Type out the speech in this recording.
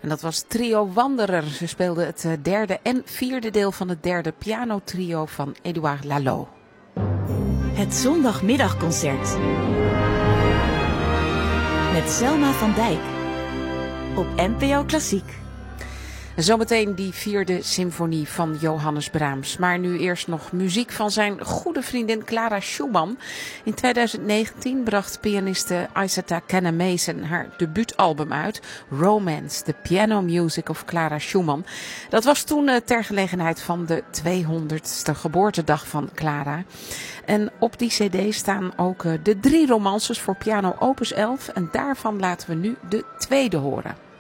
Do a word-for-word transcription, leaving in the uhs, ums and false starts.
En dat was Trio Wanderer. Ze speelden het derde en vierde deel van het derde pianotrio van Édouard Lalo. Het zondagmiddagconcert met Selma van Dijk op N P O Klassiek. Zometeen die vierde symfonie van Johannes Brahms. Maar nu eerst nog muziek van zijn goede vriendin Clara Schumann. In twintig negentien bracht pianiste Isata Kenner-Mason haar debuutalbum uit. Romance, the piano music of Clara Schumann. Dat was toen ter gelegenheid van de tweehonderdste geboortedag van Clara. En op die cd staan ook de drie romances voor piano opus elf. En daarvan laten we nu de tweede horen.